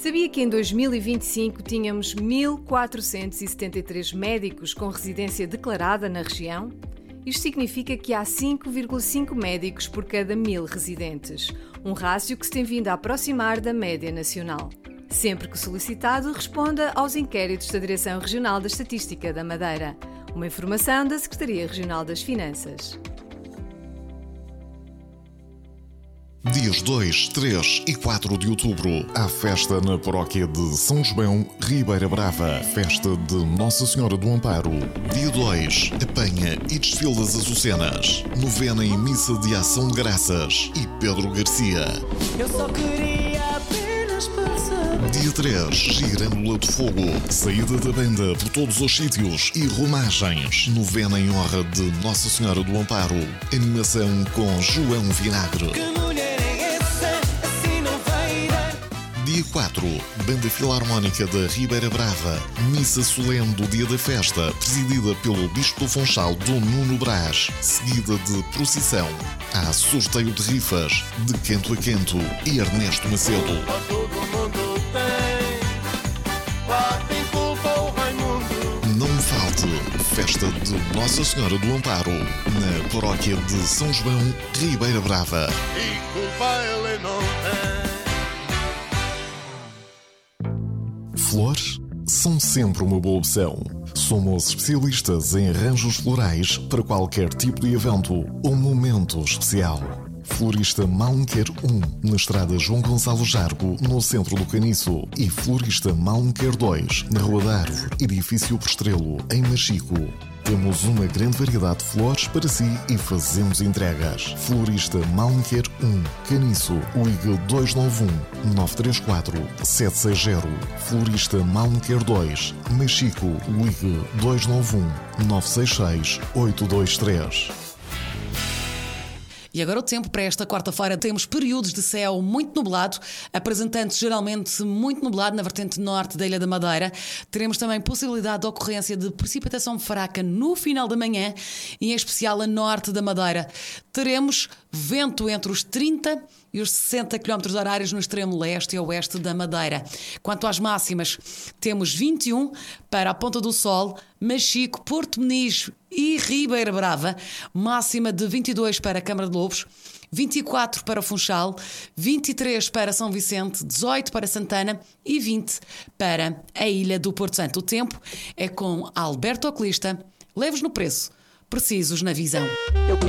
Sabia que em 2025 tínhamos 1.473 médicos com residência declarada na região? Isto significa que há 5,5 médicos por cada 1.000 residentes, um rácio que se tem vindo a aproximar da média nacional. Sempre que solicitado, responda aos inquéritos da Direção Regional da Estatística da Madeira. Uma informação da Secretaria Regional das Finanças. Dias 2, 3 e 4 de outubro, há festa na paróquia de São João, Ribeira Brava. Festa de Nossa Senhora do Amparo. Dia 2, apanha e desfile das Açucenas. Novena e missa de ação de graças. E Pedro Garcia. Eu só queria apenas passar. Dia 3, Girândola de Fogo. Saída da banda por todos os sítios e romagens. Novena em honra de Nossa Senhora do Amparo. Animação com João Vinagre. Dia 4, Banda Filarmónica da Ribeira Brava. Missa solene do dia da festa, presidida pelo Bispo do Funchal, Dom Nuno Brás, seguida de procissão. Há sorteio de rifas, de Canto a Canto e Ernesto Macedo. Todo mundo tem culpa o Raimundo. Não falte, festa de Nossa Senhora do Amparo, na paróquia de São João, Ribeira Brava. E culpa ele não tem. Flores são sempre uma boa opção. Somos especialistas em arranjos florais para qualquer tipo de evento ou momento especial. Florista Malmequer 1, na estrada João Gonçalo Jargo, no centro do Caniço. E Florista Malmequer 2, na Rua da Árvore, edifício Postrelo, em Machico. Temos uma grande variedade de flores para si e fazemos entregas. Florista Malmequer 1, Caniço, ligue 291 934 760. Florista Malmequer 2, Machico, ligue 291 966 823. E agora o tempo para esta quarta-feira. Temos períodos de céu muito nublado, apresentando-se geralmente muito nublado na vertente norte da Ilha da Madeira. Teremos também possibilidade de ocorrência de precipitação fraca no final da manhã e em especial a norte da Madeira. Teremos vento entre os 30 e os 60 km/h no extremo leste e oeste da Madeira. Quanto às máximas, temos 21 para a Ponta do Sol, Machico, Porto Meniz e Ribeira Brava, máxima de 22 para a Câmara de Lobos, 24 para Funchal, 23 para São Vicente, 18 para Santana e 20 para a Ilha do Porto Santo. O tempo é com Alberto Oculista, leves no preço, precisos na visão.